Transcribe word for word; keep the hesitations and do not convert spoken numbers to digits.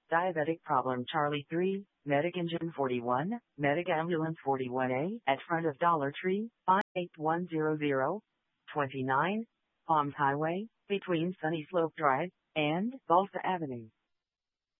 Diabetic Problem Charlie three, Medic Engine forty-one, Medic Ambulance forty-one A, at front of Dollar Tree, five eight one zero zero, twenty-nine, Palms Highway, between Sunny Slope Drive and Balsa Avenue.